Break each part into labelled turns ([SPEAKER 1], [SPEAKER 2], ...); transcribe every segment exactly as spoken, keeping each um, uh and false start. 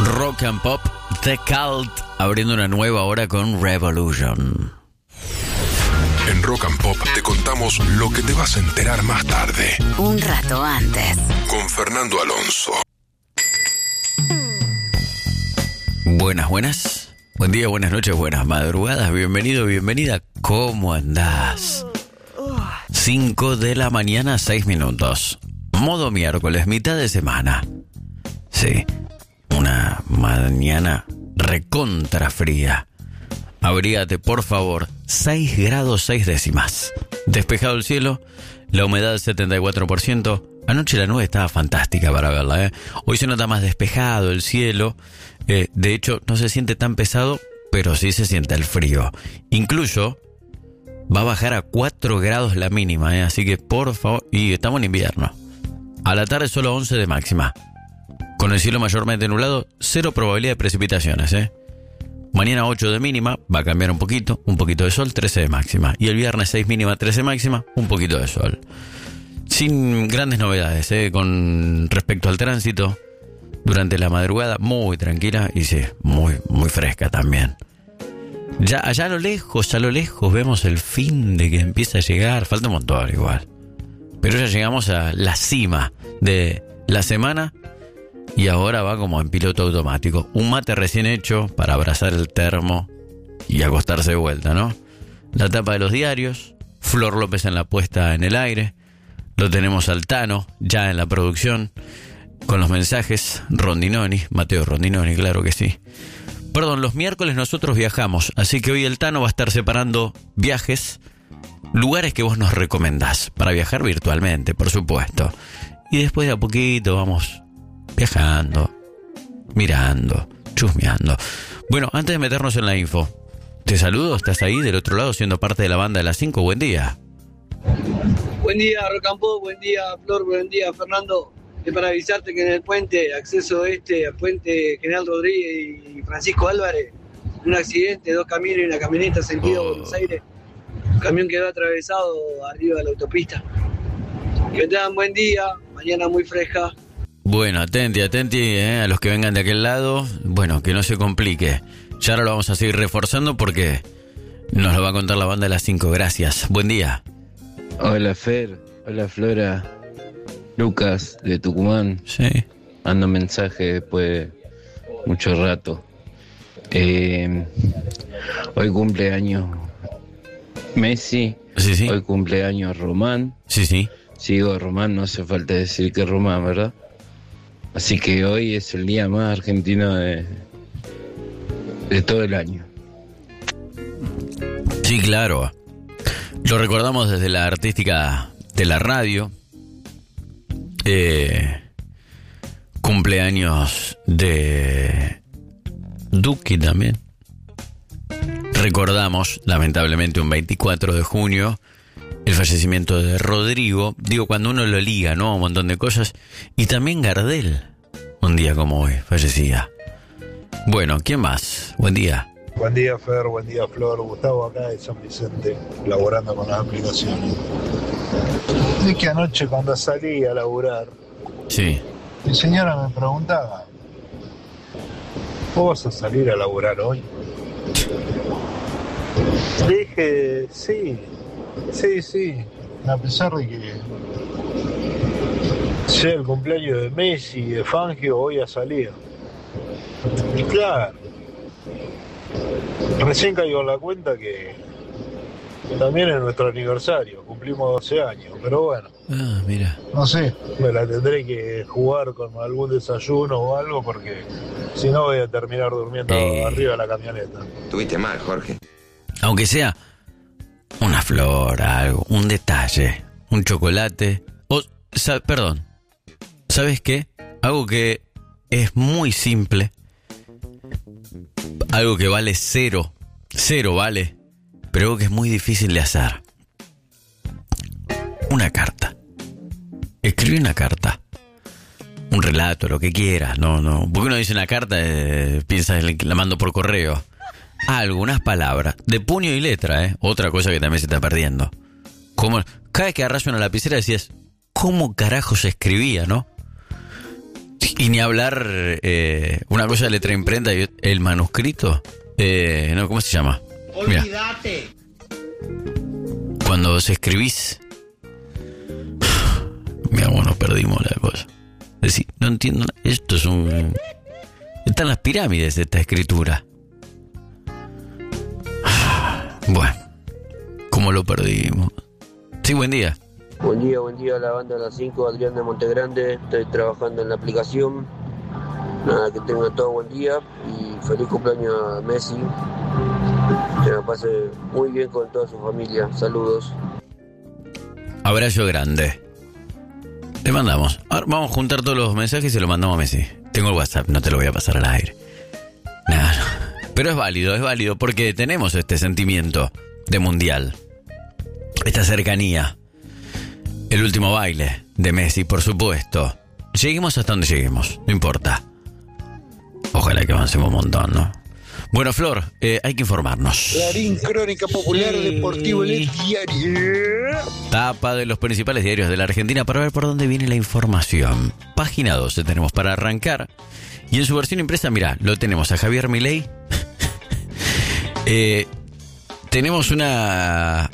[SPEAKER 1] Rock and Pop, The Cult, abriendo una nueva hora con Revolution.
[SPEAKER 2] En Rock and Pop te contamos lo que te vas a enterar más tarde.
[SPEAKER 3] Un rato antes.
[SPEAKER 2] Con Fernando Alonso.
[SPEAKER 1] Buenas, buenas. Buen día, buenas noches, buenas madrugadas. Bienvenido, bienvenida. ¿Cómo andás? cinco de la mañana, seis minutos. Modo miércoles, mitad de semana. Sí, una mañana recontra fría. Abrígate, por favor. seis grados seis décimas. Despejado el cielo, la humedad del setenta y cuatro por ciento. Anoche la nube estaba fantástica para verla, ¿eh? Hoy se nota más despejado el cielo. Eh, de hecho, no se siente tan pesado, pero sí se siente el frío. Incluso va a bajar a cuatro grados la mínima, ¿eh? Así que, por favor... Y estamos en invierno. A la tarde solo once de máxima. Con el cielo mayormente nublado, cero probabilidad de precipitaciones, ¿eh? Mañana ocho de mínima, va a cambiar un poquito, un poquito de sol, trece de máxima. Y el viernes seis mínima, trece máxima, un poquito de sol. Sin grandes novedades, ¿eh? Con respecto al tránsito, durante la madrugada, muy tranquila y sí, muy, muy fresca también. Ya allá a lo lejos, a lo lejos, vemos el fin de que empieza a llegar. Falta un montón igual. Pero ya llegamos a la cima de la semana. Y ahora va como en piloto automático. Un mate recién hecho para abrazar el termo y acostarse de vuelta, ¿no? La tapa de los diarios, Flor López en la puesta en el aire. Lo tenemos al Tano, ya en la producción, con los mensajes. Rondinoni, Mateo Rondinoni, claro que sí. Perdón, los miércoles nosotros viajamos, así que hoy el Tano va a estar separando viajes, lugares que vos nos recomendás para viajar virtualmente, por supuesto. Y después de a poquito vamos viajando, mirando, chusmeando. Bueno, antes de meternos en la info, te saludo, estás ahí del otro lado siendo parte de la banda de las cinco. Buen día.
[SPEAKER 4] Buen día, Rock and Pop, buen día, Flor, buen día, Fernando. Es para avisarte que en el puente, acceso este al puente General Rodríguez y Francisco Álvarez, un accidente, dos camiones y una camioneta sentido
[SPEAKER 1] Oh.
[SPEAKER 4] Buenos Aires. Un camión quedó atravesado arriba de la autopista. Que tengan buen día, mañana muy fresca.
[SPEAKER 1] Bueno, atenti, atenti, eh, a los que vengan de aquel lado. Bueno, que no se complique. Ya ahora lo vamos a seguir reforzando porque nos lo va a contar la banda de las cinco. Gracias. Buen día.
[SPEAKER 5] Hola Fer, hola Flora, Lucas de Tucumán.
[SPEAKER 1] Sí.
[SPEAKER 5] Mando mensaje después de mucho rato. Eh, hoy cumpleaños Messi.
[SPEAKER 1] Sí, sí.
[SPEAKER 5] Hoy cumpleaños Román.
[SPEAKER 1] Sí, sí.
[SPEAKER 5] Sigo Román, no hace falta decir que Román, ¿verdad? Así que hoy es el día más argentino de, de todo el año.
[SPEAKER 1] Sí, claro. Lo recordamos desde la artística de la radio. Eh, cumpleaños de Duki también. Recordamos, lamentablemente, un veinticuatro de junio, el fallecimiento de Rodrigo. Digo, cuando uno lo liga, ¿no? Un montón de cosas. Y también Gardel, un día como hoy, fallecía. Bueno, ¿quién más? Buen día.
[SPEAKER 6] Buen día, Fer, buen día, Flor. Gustavo acá de San Vicente, laborando con las aplicaciones. Es que anoche cuando salí a laburar,
[SPEAKER 1] Sí.
[SPEAKER 6] mi señora me preguntaba, ¿vos vas a salir a laburar hoy? Le dije, sí, sí, sí, a pesar de que sea el cumpleaños de Messi y de Fangio, voy a salir. Y claro, recién caigo en la cuenta que también es nuestro aniversario, cumplimos doce años, pero bueno.
[SPEAKER 1] Ah, mira.
[SPEAKER 6] No sé, me la tendré que jugar con algún desayuno o algo porque si no voy a terminar durmiendo
[SPEAKER 1] Eh.
[SPEAKER 6] arriba de la camioneta.
[SPEAKER 7] Tuviste mal, Jorge.
[SPEAKER 1] Aunque sea una flor, algo, un detalle, un chocolate. O, sa- perdón, ¿sabes qué? Algo que es muy simple. Algo que vale cero. Cero vale. Pero algo que es muy difícil de hacer. Una carta. Escribir una carta. Un relato, lo que quieras. No, no. Porque uno dice una carta, eh, piensa en la mando por correo. Algunas palabras. De puño y letra, ¿eh? Otra cosa que también se está perdiendo. Como, cada vez que agarras una lapicera decías, ¿cómo carajo se escribía, no? Y ni hablar, eh, una cosa de letra imprenta y el manuscrito. Eh, no, ¿cómo se llama?
[SPEAKER 3] Olvídate.
[SPEAKER 1] Mirá. Cuando vos escribís, mira, bueno, perdimos la cosa. Es decir, no entiendo, esto es un... Están las pirámides de esta escritura. Bueno, ¿cómo lo perdimos? Sí, buen día.
[SPEAKER 7] Buen día, buen día a la banda de las cinco, Adrián de Montegrande. Estoy trabajando en la aplicación. Nada, que tengan todo buen día y feliz cumpleaños a Messi. Que me pase muy bien con toda su familia. Saludos.
[SPEAKER 1] Abrazo grande. Le mandamos. Ahora vamos a juntar todos los mensajes y se los mandamos a Messi. Tengo el WhatsApp, no te lo voy a pasar al aire. Nada, no. Pero es válido, es válido porque tenemos este sentimiento de mundial. Esta cercanía. El último baile de Messi, por supuesto. Lleguemos hasta donde lleguemos, no importa. Ojalá que avancemos un montón, ¿no? Bueno, Flor, eh, hay que informarnos.
[SPEAKER 6] Clarín, Crónica Popular,
[SPEAKER 1] Sí.
[SPEAKER 6] Deportivo, El Diario.
[SPEAKER 1] Tapa de los principales diarios de la Argentina para ver por dónde viene la información. Página doce tenemos para arrancar. Y en su versión impresa, mirá, lo tenemos a Javier Milei. eh, tenemos una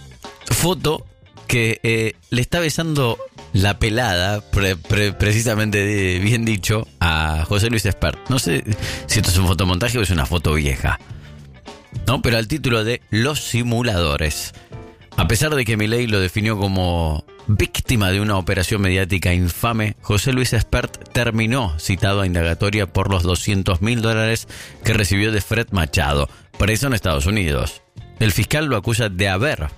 [SPEAKER 1] foto que eh, le está besando la pelada, pre, pre, precisamente de, bien dicho, a José Luis Espert. No sé si esto es un fotomontaje o es una foto vieja, ¿no? Pero al título de Los Simuladores. A pesar de que Milei lo definió como víctima de una operación mediática infame, José Luis Espert terminó citado a indagatoria por los doscientos mil dólares que recibió de Fred Machado, preso en Estados Unidos. El fiscal lo acusa de haber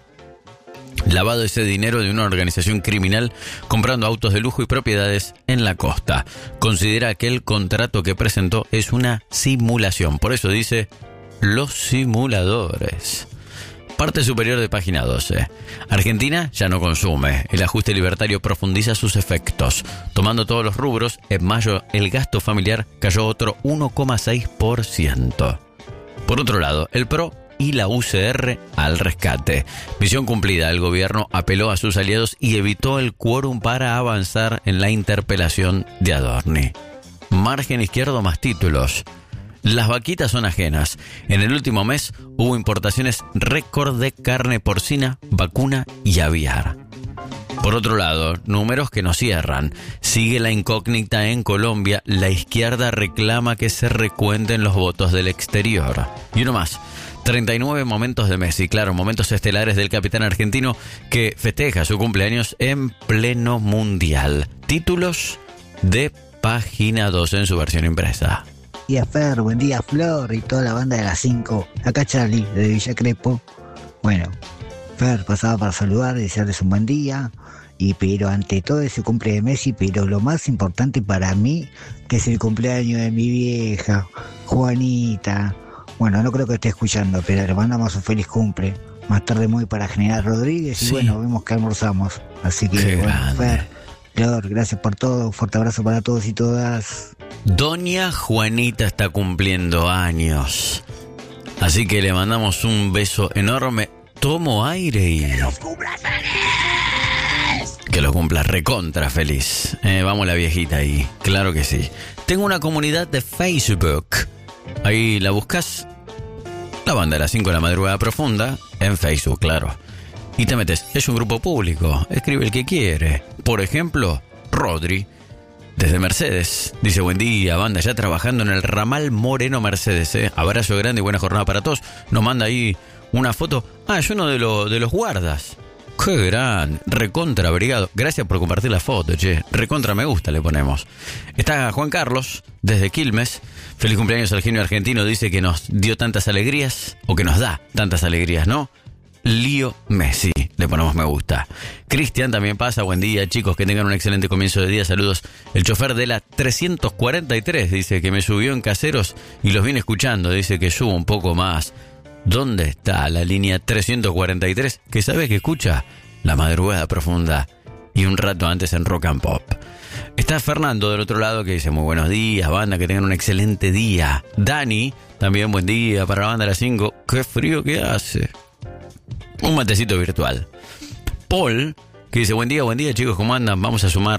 [SPEAKER 1] lavado ese dinero de una organización criminal comprando autos de lujo y propiedades en la costa. Considera que el contrato que presentó es una simulación. Por eso dice Los Simuladores. Parte superior de página doce. Argentina ya no consume. El ajuste libertario profundiza sus efectos. Tomando todos los rubros, en mayo el gasto familiar cayó otro uno coma seis por ciento. Por otro lado, el P R O y la U C R al rescate. Misión cumplida. El gobierno apeló a sus aliados y evitó el quórum para avanzar en la interpelación de Adorni. Margen izquierdo más títulos. Las vaquitas son ajenas. En el último mes hubo importaciones récord de carne porcina, vacuna y aviar. Por otro lado, números que no cierran. Sigue la incógnita en Colombia. La izquierda reclama que se recuenten los votos del exterior. Y uno más. treinta y nueve momentos de Messi, claro, momentos estelares del capitán argentino que festeja su cumpleaños en pleno mundial. Títulos de página doce en su versión impresa.
[SPEAKER 8] Buen día, Fer, buen día, Flor y toda la banda de las cinco. Acá Charlie, de Villa Crespo. Bueno, Fer, pasaba para saludar y desearles un buen día. Y pero ante todo ese cumple de Messi, pero lo más importante para mí, que es el cumpleaños de mi vieja, Juanita. Bueno, no creo que esté escuchando, pero le mandamos un feliz cumple. Más tarde muy para General Rodríguez y
[SPEAKER 1] Sí.
[SPEAKER 8] bueno, vemos que almorzamos. Así que,
[SPEAKER 1] Qué
[SPEAKER 8] bueno,
[SPEAKER 1] grande.
[SPEAKER 8] Fer, Flor, gracias por todo. Un fuerte abrazo para todos y todas.
[SPEAKER 1] Doña Juanita está cumpliendo años. Así que le mandamos un beso enorme. Tomo aire y... ¡Que los cumpla feliz! Que los cumpla recontra feliz. Eh, vamos la viejita ahí. Claro que sí. Tengo una comunidad de Facebook. Ahí la buscas. La banda de las cinco de la madrugada profunda. En Facebook, claro. Y te metes. Es un grupo público. Escribe el que quiere. Por ejemplo, Rodri. Desde Mercedes, dice buen día, banda, ya trabajando en el ramal Moreno Mercedes, eh. Abrazo grande y buena jornada para todos. Nos manda ahí una foto. Ah, es uno de, lo, de los guardas. Qué gran, recontra abrigado. Gracias por compartir la foto, che. Recontra me gusta le ponemos. Está Juan Carlos, desde Quilmes. Feliz cumpleaños al genio argentino, dice que nos dio tantas alegrías, o que nos da tantas alegrías, ¿no? Lío Messi, le ponemos me gusta. Cristian también pasa, buen día chicos, que tengan un excelente comienzo de día, saludos. El chofer de la trescientos cuarenta y tres dice que me subió en Caseros y los viene escuchando, dice que subo un poco más. ¿Dónde está la línea trescientos cuarenta y tres? Que sabe que escucha La Madrugada Profunda y un rato antes en Rock and Pop. Está Fernando del otro lado que dice muy buenos días, banda, que tengan un excelente día. Dani, también buen día para la banda de las cinco. Qué frío que hace. Un matecito virtual. Paul, que dice, buen día, buen día chicos, ¿cómo andan? Vamos a sumar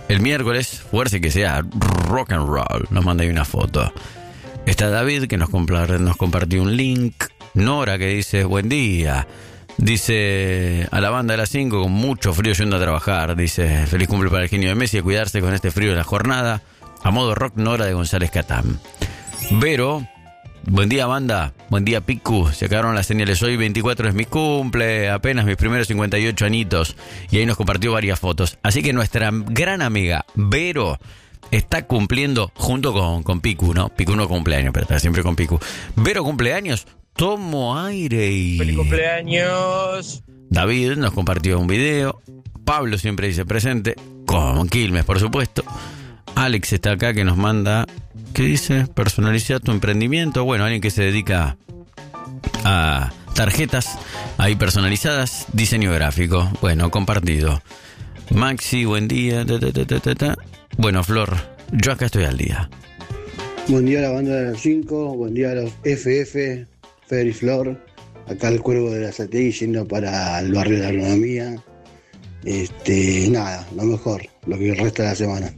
[SPEAKER 1] el miércoles, fuerza que sea rock and roll. Nos manda ahí una foto. Está David, que nos, compar- nos compartió un link. Nora, que dice, buen día. Dice, a la banda de las cinco, con mucho frío yendo a trabajar. Dice, feliz cumple para el genio de Messi, a cuidarse con este frío de la jornada. A modo rock, Nora de González Catán. Vero, buen día banda, buen día Picu. Se acabaron las señales, hoy veinticuatro es mi cumple, apenas mis primeros cincuenta y ocho añitos. Y ahí nos compartió varias fotos. Así que nuestra gran amiga Vero está cumpliendo junto con, con Picu, ¿no? Picu no cumpleaños, pero está siempre con Picu. Vero cumpleaños, tomo aire y...
[SPEAKER 3] ¡Feliz cumpleaños!
[SPEAKER 1] David nos compartió un video. Pablo siempre dice presente, con Quilmes, por supuesto. Alex está acá, que nos manda, ¿qué dice? Personalizar tu emprendimiento. Bueno, alguien que se dedica a tarjetas ahí personalizadas, diseño gráfico. Bueno, compartido. Maxi, buen día. Ta, ta, ta, ta, ta, ta. Bueno, Flor, yo acá estoy al día.
[SPEAKER 9] Buen día a la banda de las cinco, buen día a los F F, Fer y Flor. Acá el Cuervo de la Satélite yendo para el barrio de la agronomía. Este, nada, lo mejor, lo que resta de la semana.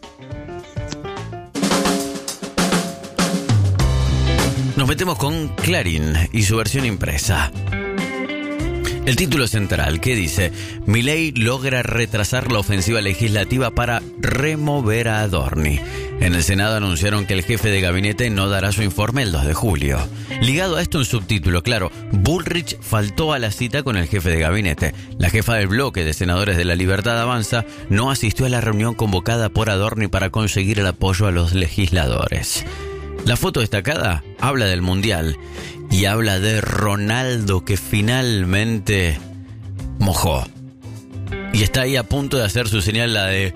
[SPEAKER 1] Nos metemos con Clarín y su versión impresa. El título central, que dice, Milei logra retrasar la ofensiva legislativa para remover a Adorni. En el Senado anunciaron que el jefe de gabinete no dará su informe el dos de julio. Ligado a esto un subtítulo, claro, Bullrich faltó a la cita con el jefe de gabinete. La jefa del bloque de senadores de la Libertad Avanza no asistió a la reunión convocada por Adorni para conseguir el apoyo a los legisladores. La foto destacada habla del Mundial y habla de Ronaldo, que finalmente mojó. Y está ahí a punto de hacer su señal, la de...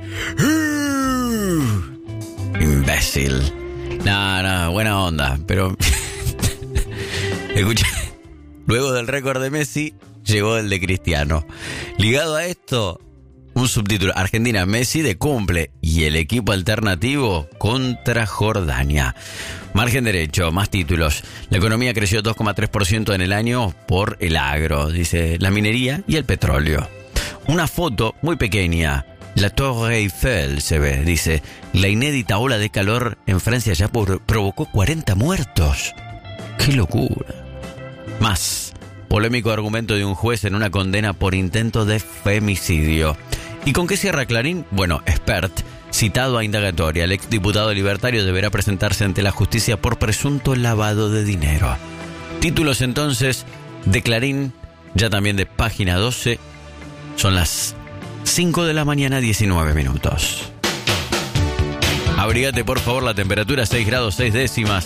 [SPEAKER 1] imbécil. No, no, buena onda, pero... Escucha, luego del récord de Messi, llegó el de Cristiano. Ligado a esto... un subtítulo, Argentina, Messi de cumple y el equipo alternativo contra Jordania. Margen derecho, más títulos. La economía creció dos coma tres por ciento en el año por el agro, dice la minería y el petróleo. Una foto muy pequeña, la Torre Eiffel se ve, dice, la inédita ola de calor en Francia ya por, provocó cuarenta muertos. ¡Qué locura! Más, polémico argumento de un juez en una condena por intento de femicidio. ¿Y con qué cierra Clarín? Bueno, Expert, citado a indagatoria, el exdiputado libertario deberá presentarse ante la justicia por presunto lavado de dinero. Títulos entonces de Clarín, ya también de Página doce, son las cinco de la mañana, diecinueve minutos. Abrígate por favor, la temperatura seis grados seis décimas.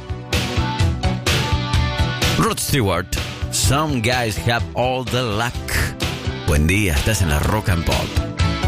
[SPEAKER 1] Rod Stewart, Some Guys Have All the Luck. Buen día, estás en la Rock and Pop.